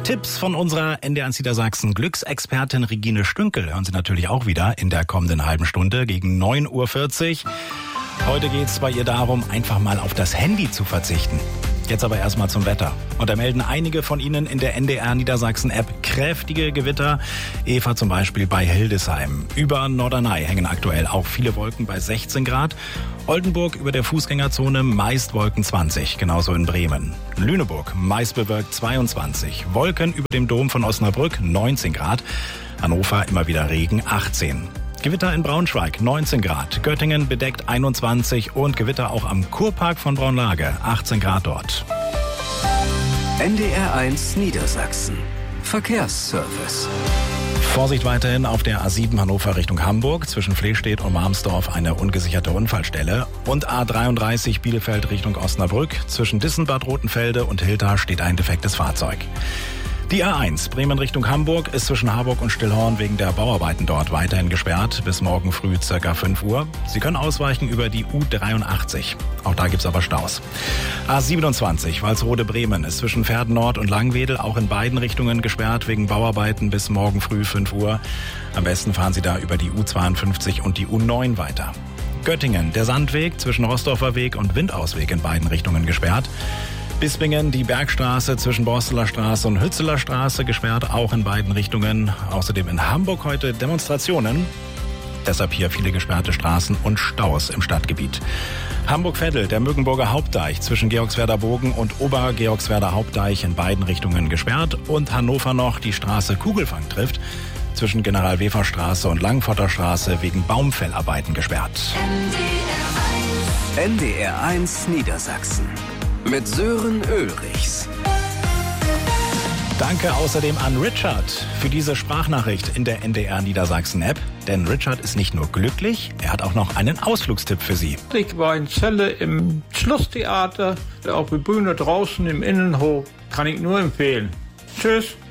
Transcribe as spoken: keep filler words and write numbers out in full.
Tipps von unserer N D R eins Niedersachsen Glücksexpertin Regine Stünkel hören Sie natürlich auch wieder in der kommenden halben Stunde gegen neun Uhr vierzig. Heute geht es bei ihr darum, einfach mal auf das Handy zu verzichten. Jetzt aber erstmal zum Wetter. Und da melden einige von Ihnen in der N D R Niedersachsen App kräftige Gewitter. Eva zum Beispiel bei Hildesheim. Über Norderney hängen aktuell auch viele Wolken bei sechzehn Grad. Oldenburg über der Fußgängerzone meist Wolken zwanzig, genauso in Bremen. Lüneburg meist bewölkt zweiundzwanzig. Wolken über dem Dom von Osnabrück neunzehn Grad. Hannover immer wieder Regen achtzehn. Gewitter in Braunschweig neunzehn Grad, Göttingen bedeckt einundzwanzig und Gewitter auch am Kurpark von Braunlage achtzehn Grad dort. N D R eins Niedersachsen Verkehrsservice. Vorsicht weiterhin auf der A sieben Hannover Richtung Hamburg, zwischen Flehstedt und Marmsdorf eine ungesicherte Unfallstelle. Und A dreiunddreißig Bielefeld Richtung Osnabrück, zwischen Dissenbad Rotenfelde und Hilda steht ein defektes Fahrzeug. Die A eins Bremen Richtung Hamburg ist zwischen Harburg und Stillhorn wegen der Bauarbeiten dort weiterhin gesperrt bis morgen früh ca. fünf Uhr. Sie können ausweichen über die U dreiundachtzig. Auch da gibt's aber Staus. A siebenundzwanzig Walsrode-Bremen ist zwischen Verden Nord und Langwedel auch in beiden Richtungen gesperrt wegen Bauarbeiten bis morgen früh fünf Uhr. Am besten fahren Sie da über die U zweiundfünfzig und die U neun weiter. Göttingen, der Sandweg zwischen Rostorfer Weg und Windausweg in beiden Richtungen gesperrt. Bispingen, die Bergstraße zwischen Borsteler Straße und Hützeler Straße gesperrt, auch in beiden Richtungen. Außerdem in Hamburg heute Demonstrationen. Deshalb hier viele gesperrte Straßen und Staus im Stadtgebiet. Hamburg-Veddel, der Mögenburger Hauptdeich zwischen Georgswerder Bogen und Ober-Georgswerder Hauptdeich in beiden Richtungen gesperrt. Und Hannover noch die Straße Kugelfang trifft, zwischen General-Wefer-Straße und Langforter Straße wegen Baumfellarbeiten gesperrt. N D R eins Niedersachsen mit Sören Ulrichs. Danke außerdem an Richard für diese Sprachnachricht in der N D R Niedersachsen App. Denn Richard ist nicht nur glücklich, er hat auch noch einen Ausflugstipp für Sie. Ich war in Celle im Schlosstheater, auf der Bühne draußen im Innenhof. Kann ich nur empfehlen. Tschüss.